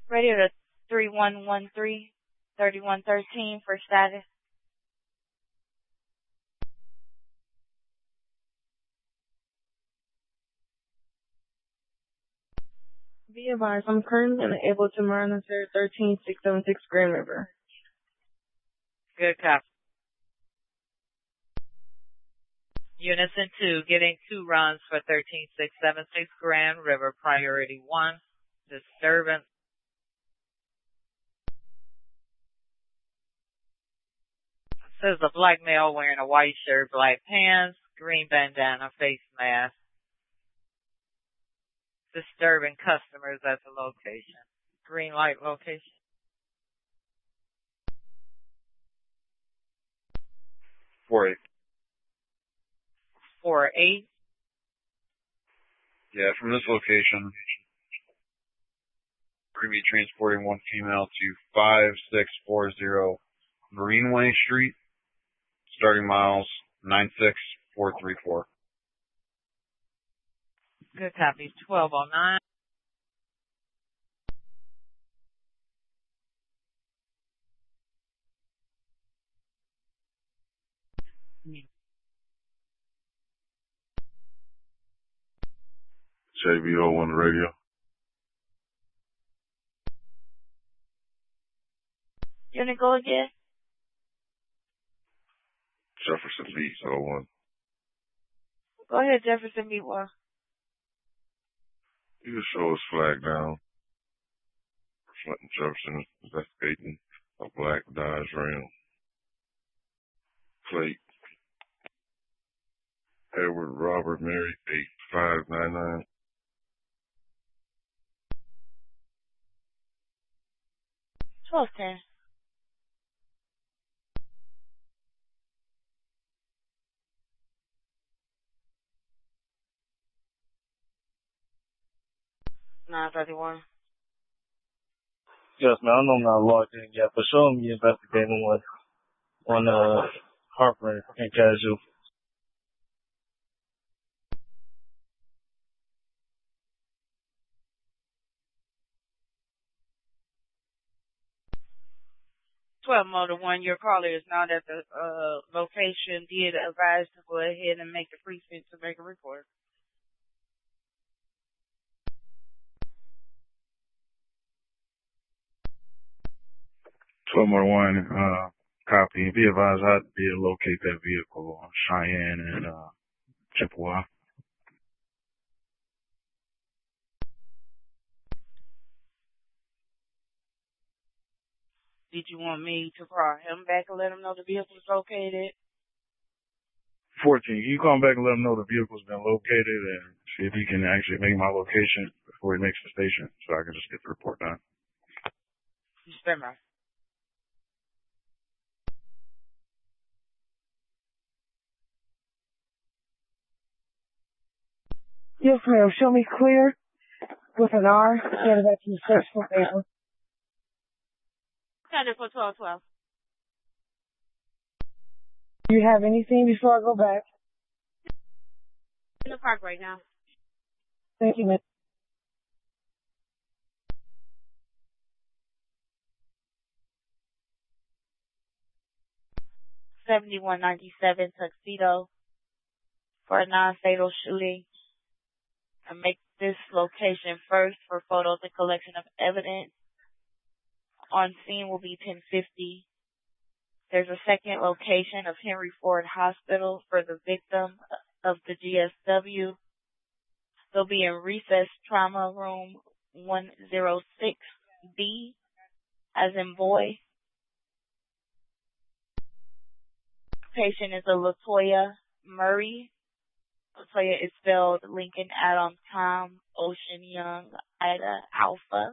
Radio to 3113-3113 for status. Be advised, I'm currently unable to monitor 13676 Grand River. Good copy. Unison 2 getting 2 runs for 13676 Grand River, priority 1, disturbance. Says a black male wearing a white shirt, black pants, green bandana, face mask. Disturbing customers at the location. Green light location. 4-8. 4-8. Yeah, from this location, we're going to be transporting one female to 5640 Greenway Street, starting miles 96434. Good copy. 1209. JVO on the radio. You wanna go again? Jefferson Beach, 01. Go ahead, Jefferson Meatwall. You can show us flag down. Flint and Jefferson investigating a black Dodge Ram. Plate. Edward Robert Mary 8599. $12.10. $9.31. Yes, man, I know I'm not logged in yet, but show me investigating on Harper and Casual. Motor 1, your caller is not at the location. Did advise to go ahead and make the precinct to make a report. 1201, copy. Be advised I had to be able to locate that vehicle on Cheyenne and Chippewa. Did you want me to call him back and let him know the vehicle is located? 14, can you call him back and let him know the vehicle's been located and see if he can actually make my location before he makes the station so I can just get the report done? Stand by. Yes, ma'am. Show me clear with an R. Send it back to the search for paper. Send it for 1212. Do you have anything before I go back? In the park right now. Thank you, ma'am. $71.97 Tuxedo for a non-fatal shooting. And make this location first for photos and collection of evidence. On scene will be 1050. There's a second location of Henry Ford Hospital for the victim of the GSW. They'll be in recess trauma room 106B, as in boy. Patient is a Latoya Murray. Latoya is spelled Lincoln Adam Tom Ocean Young Ida Alpha.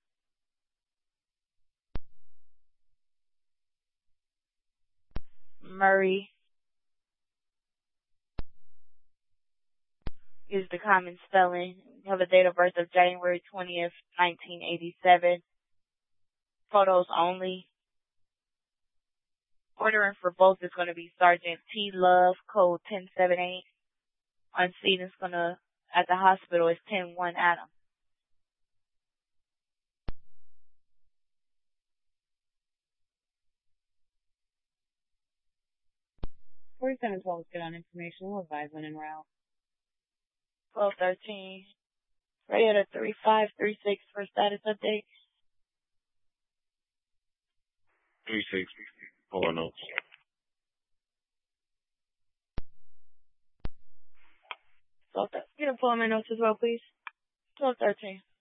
Murray is the common spelling. You have a date of birth of January 20th, 1987. Photos only. Ordering for both is going to be Sergeant T. Love, code 1078. On scene is going to, at the hospital, is 101 Adam. 4712 is good on information. We'll advise when en route. 1213. Ready at a 3536 for status update. 36, pulling notes. Get a pull on my notes as well, please. 1213.